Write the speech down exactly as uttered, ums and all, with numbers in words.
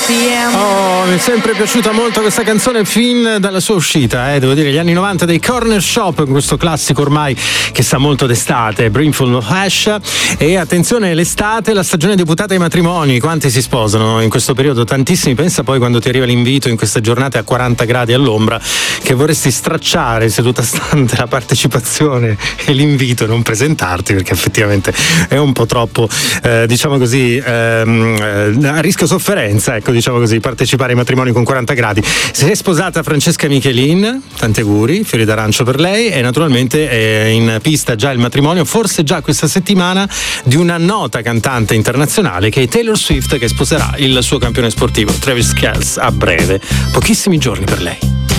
Oh, mi è sempre piaciuta molto questa canzone fin dalla sua uscita, eh, devo dire, gli anni novanta dei Corner Shop, questo classico ormai che sa molto d'estate, Brimful of Hash. E attenzione, l'estate, la stagione deputata ai matrimoni, quanti si sposano in questo periodo? Tantissimi. Pensa poi quando ti arriva l'invito in queste giornate a quaranta gradi all'ombra che vorresti stracciare seduta stante la partecipazione e l'invito e non presentarti, perché effettivamente è un po' troppo eh, diciamo così ehm, a rischio sofferenza, ecco, diciamo così, partecipare ai matrimoni con quaranta gradi. Si è sposata Francesca Michelin, tanti auguri, fiori d'arancio per lei, e naturalmente è in pista già il matrimonio, forse già questa settimana, di una nota cantante internazionale che è Taylor Swift, che sposerà il suo campione sportivo Travis Kelce a breve, pochissimi giorni per lei.